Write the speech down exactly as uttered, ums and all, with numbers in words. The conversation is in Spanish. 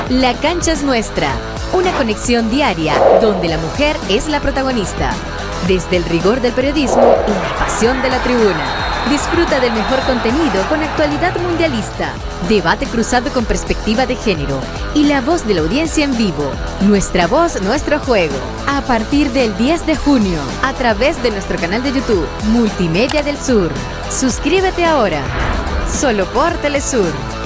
La cancha es nuestra, una conexión diaria donde la mujer es la protagonista. Desde el rigor del periodismo y la pasión de la tribuna. Disfruta del mejor contenido con actualidad mundialista, debate cruzado con perspectiva de género y la voz de la audiencia en vivo. Nuestra voz, nuestro juego. A partir del diez de junio, a través de nuestro canal de YouTube, Multimedia del Sur. Suscríbete ahora, solo por Telesur.